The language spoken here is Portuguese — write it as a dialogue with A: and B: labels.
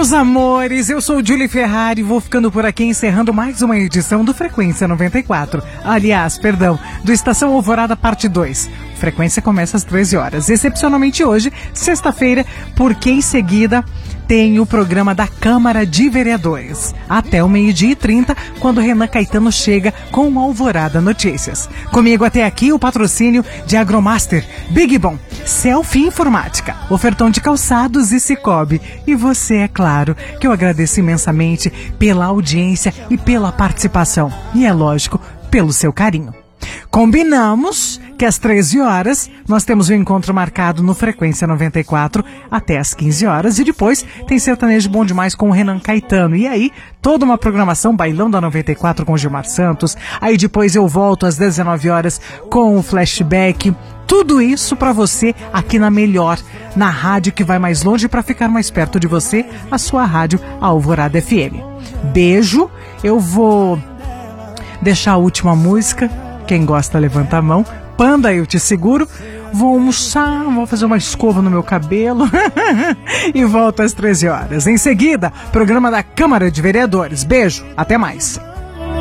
A: Meus amores, eu sou Julie Ferrari e vou ficando por aqui encerrando mais uma edição do Frequência 94. Aliás, do Estação Alvorada Parte 2. Frequência começa às 13 horas. Excepcionalmente hoje, sexta-feira, porque em seguida tem o programa da Câmara de Vereadores. Até o 12h30, quando Renan Caetano chega com o Alvorada Notícias. Comigo até aqui o patrocínio de Agromaster, Big Bom, Selfie Informática, Ofertão de Calçados e Cicobi. E você, é claro, que eu agradeço imensamente pela audiência e pela participação. E é lógico, pelo seu carinho. Combinamos que às 13 horas nós temos um encontro marcado no Frequência 94 até às 15 horas e depois tem Sertanejo Bom Demais com o Renan Caetano. E aí, toda uma programação Bailão da 94 com o Gilmar Santos. Aí depois eu volto às 19 horas com o Flashback. Tudo isso pra você aqui na melhor, na rádio que vai mais longe para ficar mais perto de você, a sua rádio Alvorada FM. Beijo, eu vou deixar a última música. Quem gosta, levanta a mão. Panda, eu te seguro. Vou almoçar, vou fazer uma escova no meu cabelo e volto às 13 horas. Em seguida, programa da Câmara de Vereadores. Beijo, até mais.